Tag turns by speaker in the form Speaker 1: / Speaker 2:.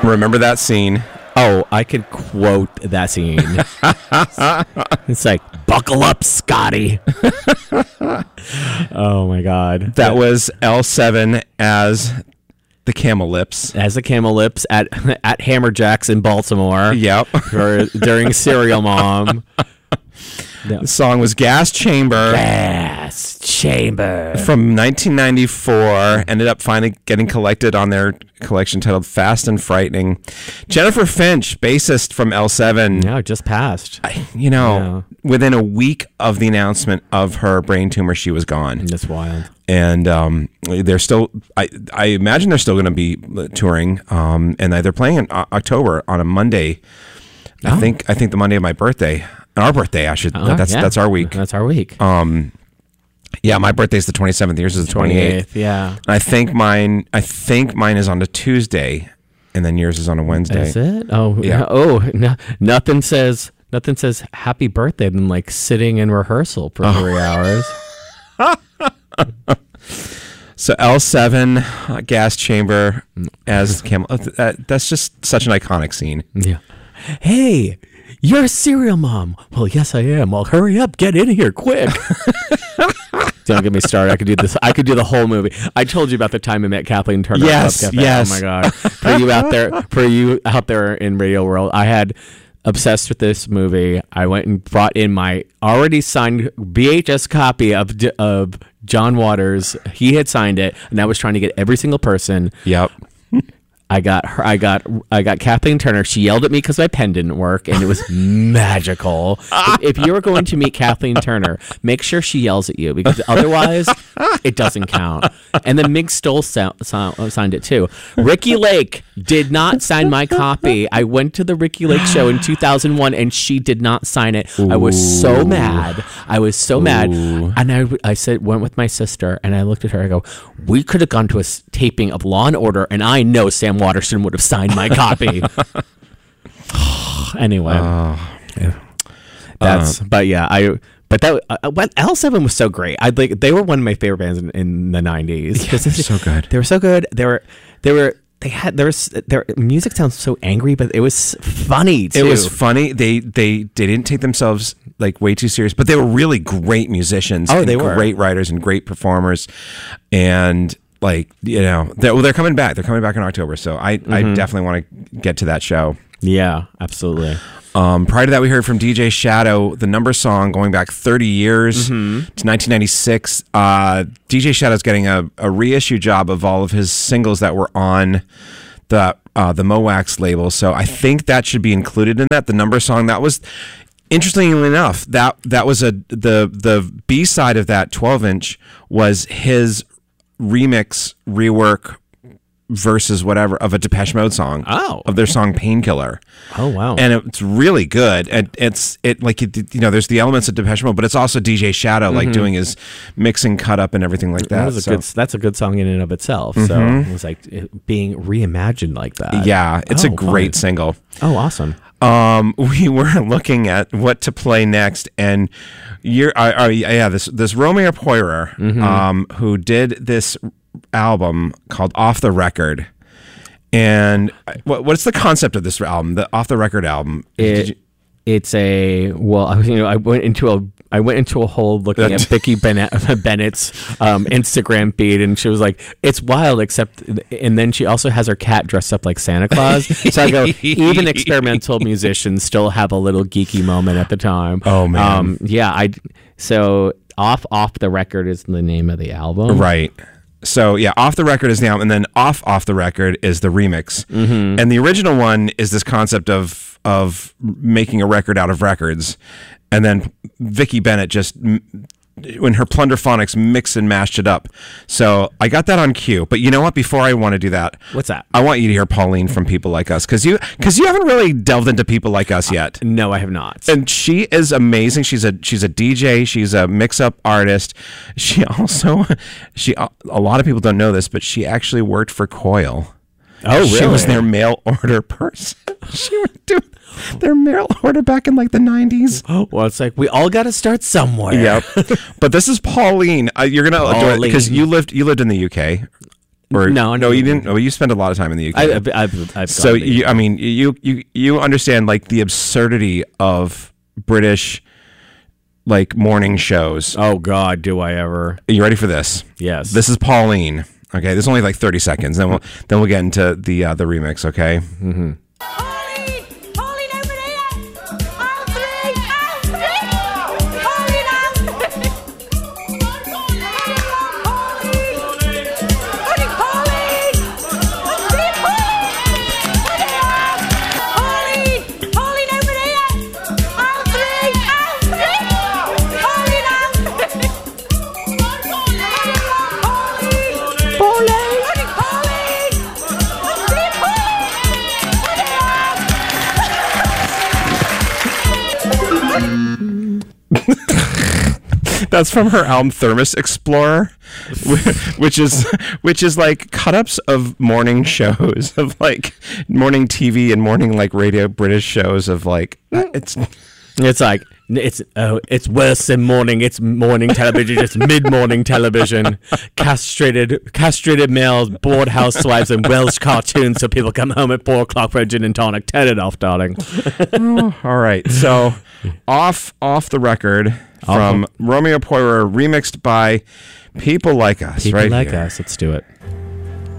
Speaker 1: Remember that scene?
Speaker 2: Oh, I could quote that scene. It's like, buckle up, Scotty. Oh, my God.
Speaker 1: That was L7 as the Camel Lips.
Speaker 2: As the Camel Lips at Hammerjacks in Baltimore.
Speaker 1: Yep.
Speaker 2: During Serial Mom.
Speaker 1: The song was Gas Chamber.
Speaker 2: Gas Chamber.
Speaker 1: From 1994. Ended up finally getting collected on their collection titled Fast and Frightening. Jennifer Finch, bassist from L7.
Speaker 2: Yeah, just passed.
Speaker 1: Within a week of the announcement of her brain tumor, she was gone.
Speaker 2: That's wild.
Speaker 1: And they're still, I imagine they're still going to be touring. And they're playing in October on a Monday. I think the Monday of my birthday. Our birthday, that's our week.
Speaker 2: That's our week.
Speaker 1: Yeah, my birthday's the 27th. Yours is the 28th.
Speaker 2: Yeah.
Speaker 1: I think mine is on a Tuesday, and then yours is on a Wednesday.
Speaker 2: Is it? Oh, yeah. Oh, nothing says happy birthday than like sitting in rehearsal for 3 hours.
Speaker 1: So L7, Gas Chamber as Camel. That's just such an iconic scene.
Speaker 2: Yeah. Hey, you're a Serial Mom. Well, yes, I am. Well, hurry up. Get in here quick. Don't get me started. I could do this. I could do the whole movie. I told you about the time I met Kathleen Turner.
Speaker 1: Yes,
Speaker 2: at Club Cafe.
Speaker 1: yes.
Speaker 2: Oh, my God. For you out there in Radio World, I had obsessed with this movie. I went and brought in my already signed VHS copy of John Waters. He had signed it, and I was trying to get every single person.
Speaker 1: Yep.
Speaker 2: I got Kathleen Turner. She yelled at me because my pen didn't work, and it was magical. If you are going to meet Kathleen Turner, make sure she yells at you, because otherwise it doesn't count. And then Mig Stoll signed it too. Ricky Lake did not sign my copy. I went to the Ricky Lake show in 2001, and she did not sign it. Ooh. I was so mad. And I went with my sister, and I looked at her. I go, we could have gone to a taping of Law and Order, and I know Sam Waterston would have signed my copy. Anyway, L7 was so great. They were one of my favorite bands in the 90s.
Speaker 1: Yeah, so good.
Speaker 2: They were so good. Their music sounds so angry, but it was funny too.
Speaker 1: It was funny. They didn't take themselves like way too serious, but they were really great musicians.
Speaker 2: Oh, they were
Speaker 1: great writers and great performers. And they're coming back. They're coming back in October. So I definitely want to get to that show.
Speaker 2: Yeah, absolutely.
Speaker 1: Prior to that, we heard from DJ Shadow, the Number Song, going back 30 years to 1996. DJ Shadow's getting a reissue job of all of his singles that were on the Mowax label. So I think that should be included in that. The Number Song, that was, interestingly enough, that was the B-side of that 12-inch was his rework versus whatever of a Depeche Mode song. Of their song Painkiller.
Speaker 2: Oh, wow.
Speaker 1: And it's really good. And there's the elements of Depeche Mode, but it's also DJ Shadow doing his mixing cut up and everything like that.
Speaker 2: That's a good song in and of itself. So it was like being reimagined like that.
Speaker 1: Yeah, it's a great single.
Speaker 2: Oh, awesome.
Speaker 1: We were looking at what to play next, and this Romeo Poirer, who did this album called Off the Record. And what's the concept of this album, the Off the Record album?
Speaker 2: I went into a hole looking at Vicki Bennett's Instagram feed, and she was like, it's wild, and then she also has her cat dressed up like Santa Claus. So I go, even experimental musicians still have a little geeky moment at the time.
Speaker 1: Oh, man.
Speaker 2: So Off the Record is the name of the album.
Speaker 1: Right. So yeah, Off the Record is the album, and then Off the Record is the remix. And the original one is this concept of making a record out of records, and then Vicki Bennett just, when her Plunderphonics mixed and mashed it up. So I got that on cue. But you know what? Before I want to do that,
Speaker 2: what's that?
Speaker 1: I want you to hear Pauline from People Like Us, because you haven't really delved into People Like Us yet.
Speaker 2: No, I have not.
Speaker 1: And she is amazing. She's a DJ. She's a mix-up artist. She also a lot of people don't know this, but she actually worked for Coil.
Speaker 2: Oh, really?
Speaker 1: She was their mail order person. She would do their mail order back in like the 90s.
Speaker 2: Oh, well, it's like we all got to start somewhere.
Speaker 1: Yep. But this is Pauline. You're gonna adore it because you lived in the UK. Or
Speaker 2: No,
Speaker 1: you didn't. Oh, you spent a lot of time in the UK.
Speaker 2: I've
Speaker 1: so
Speaker 2: gone to the
Speaker 1: I mean, you understand like the absurdity of British like morning shows.
Speaker 2: Oh God, do I ever?
Speaker 1: Are you ready for this?
Speaker 2: Yes.
Speaker 1: This is Pauline. Okay, this is only like 30 seconds. Then we'll get into the remix. Okay.
Speaker 2: Mm-hmm.
Speaker 3: Pauline over here! All three! Pauline out! Pauline! Pauline over here! All three! Pauline out!
Speaker 1: That's from her album Thermos Explorer, which is like cut-ups of morning shows, of like morning TV and morning like radio British shows of like
Speaker 2: It's like it's worse than morning. It's morning television. It's mid-morning television. Castrated males, bored housewives, and Welsh cartoons. So people come home at 4:00 for a gin and tonic. Turn it off, darling.
Speaker 1: All right, so off the record from Romeo Poira, remixed by People Like Us.
Speaker 2: People
Speaker 1: right
Speaker 2: like
Speaker 1: here.
Speaker 2: us. Let's do it.